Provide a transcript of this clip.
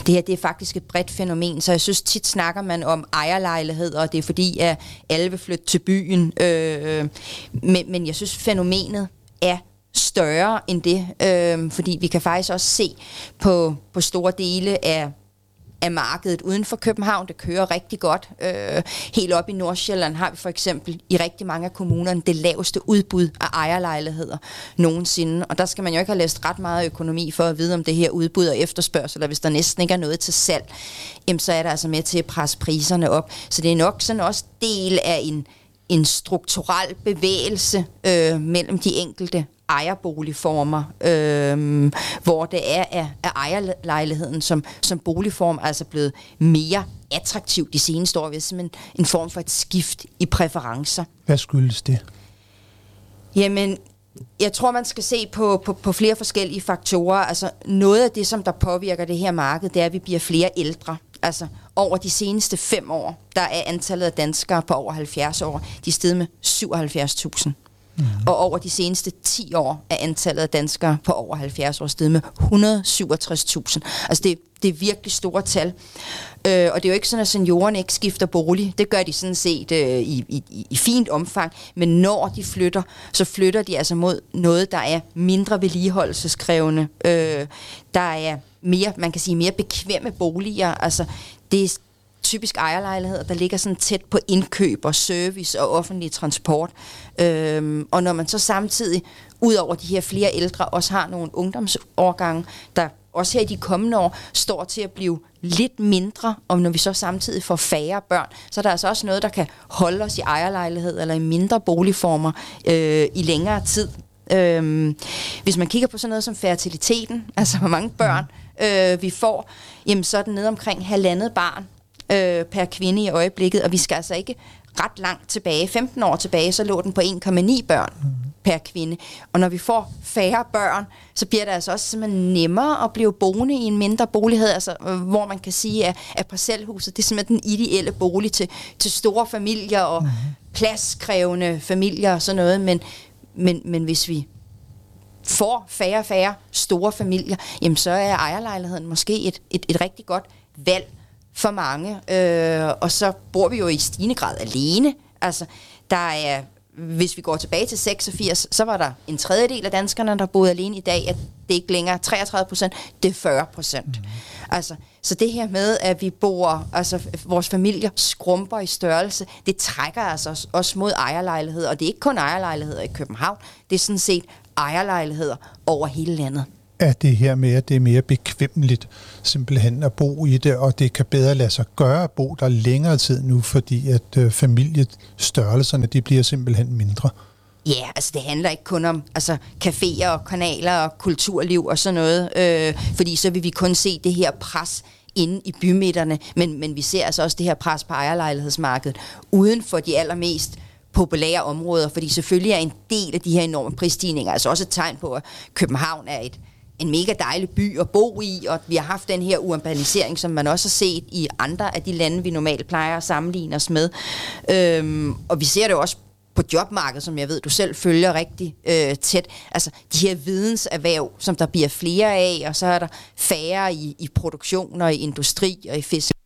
det her det er faktisk et bredt fænomen, så jeg synes tit snakker man om ejerlejligheder, og det er fordi, at alle vil flytte til byen. Men jeg synes, fænomenet er større end det, fordi vi kan faktisk også se på store dele af markedet uden for København. Det kører rigtig godt. Helt op i Nordsjælland har vi for eksempel i rigtig mange af kommunerne det laveste udbud af ejerlejligheder nogensinde. Og der skal man jo ikke have læst ret meget økonomi for at vide om det her udbud og efterspørgsel, eller hvis der næsten ikke er noget til salg, så er der altså med til at presse priserne op. Så det er nok sådan også del af en strukturel bevægelse mellem de enkelte ejerboligformer, hvor det er ejerlejligheden som boligform altså blevet mere attraktiv de seneste år. Det er simpelthen en form for et skift i præferencer. Hvad skyldes det? Jamen, jeg tror, man skal se på flere forskellige faktorer. Altså, noget af det, som der påvirker det her marked, det er, at vi bliver flere ældre. Altså, over de seneste 5 år, der er antallet af danskere på over 70 år, de er steget med 77.000. Mm-hmm. Og over de seneste 10 år er antallet af danskere på over 70 år steget med 167.000. Altså det er virkelig store tal. Og det er jo ikke sådan, at seniorerne ikke skifter bolig. Det gør de sådan set i fint omfang. Men når de flytter, så flytter de altså mod noget, der er mindre vedligeholdelseskrævende. Der er mere, man kan sige, mere bekvemme boliger. Altså det er typisk ejerlejligheder, der ligger sådan tæt på indkøb og service og offentlig transport. Og når man så samtidig, ud over de her flere ældre, også har nogle ungdomsårgange, der også her i de kommende år står til at blive lidt mindre, og når vi så samtidig får færre børn, så er der altså også noget, der kan holde os i ejerlejlighed eller i mindre boligformer i længere tid. Hvis man kigger på sådan noget som fertiliteten, altså hvor mange børn vi får, jamen så er den nede omkring 1,5 barn per kvinde i øjeblikket, og vi skal altså ikke ret langt tilbage, 15 år tilbage, så lå den på 1,9 børn per kvinde. Og når vi får færre børn, så bliver det altså også simpelthen nemmere at blive boende i en mindre bolighed, altså, hvor man kan sige, at parcelhuset, det er simpelthen den ideelle bolig til store familier og pladskrævende familier og sådan noget, men hvis vi får færre store familier, jamen så er ejerlejligheden måske et rigtig godt valg for mange, og så bor vi jo i stigende grad alene. Altså, der er, hvis vi går tilbage til 86, så var der 1/3 af danskerne, der boede alene. I dag er det ikke længere 33%, det er 40%. Altså, så det her med, at vi bor, altså vores familier skrumper i størrelse, det trækker altså også mod ejerlejligheder, og det er ikke kun ejerlejligheder i København, det er sådan set ejerlejligheder over hele landet. Er det her med, at det er mere bekvemmeligt simpelthen at bo i det, og det kan bedre lade sig gøre at bo der længere tid nu, fordi at familiestørrelserne, de bliver simpelthen mindre? Ja, altså det handler ikke kun om caféer og kanaler og kulturliv og sådan noget, fordi så vil vi kun se det her pres inde i bymidterne, men vi ser altså også det her pres på ejerlejlighedsmarkedet uden for de allermest populære områder, fordi selvfølgelig er en del af de her enorme prisstigninger altså også et tegn på, at København er en mega dejlig by at bo i, og vi har haft den her urbanisering, som man også har set i andre af de lande, vi normalt plejer at sammenligne os med. Og vi ser det også på jobmarkedet, som jeg ved, du selv følger rigtig tæt. Altså de her videnserhverv, som der bliver flere af, og så er der færre i produktion og i industri og i fisk.